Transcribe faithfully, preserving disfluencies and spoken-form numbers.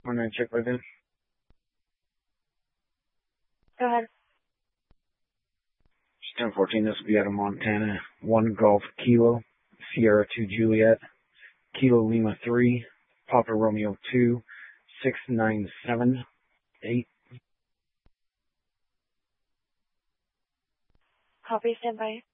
One nine check right in. Go ahead. ten fourteen, this will be out of Montana. one Golf Kilo, Sierra two Juliet, Kilo Lima three, Papa Romeo two, six nine seven eight. Copy, stand by.